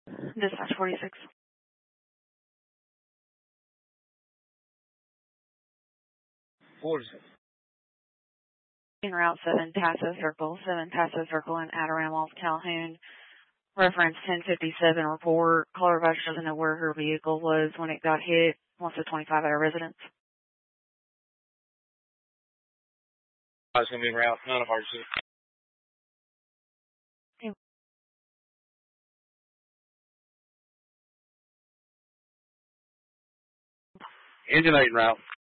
Dispatch 46. In Route 7 Paso Circle, in Adaramoff, Calhoun. Reference 1057 report. Caller advisor doesn't know where her vehicle was when it got hit. Wants a 25-hour residence. I was going to be in route, none of ours. Engine 8 route.